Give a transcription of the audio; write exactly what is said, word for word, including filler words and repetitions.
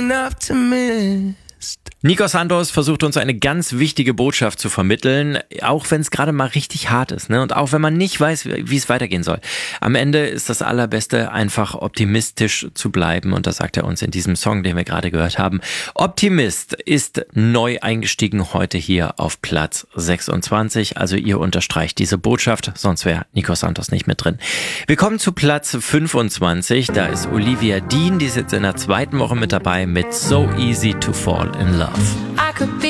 an optimist. Nico Santos versucht uns eine ganz wichtige Botschaft zu vermitteln, auch wenn es gerade mal richtig hart ist, ne? Und auch wenn man nicht weiß, wie es weitergehen soll. Am Ende ist das Allerbeste, einfach optimistisch zu bleiben, und das sagt er uns in diesem Song, den wir gerade gehört haben. Optimist ist neu eingestiegen heute hier auf Platz sechsundzwanzig, also ihr unterstreicht diese Botschaft, sonst wäre Nico Santos nicht mit drin. Wir kommen zu Platz fünfundzwanzig, da ist Olivia Dean, die ist jetzt in der zweiten Woche mit dabei mit So Easy to Fall in Love. I could be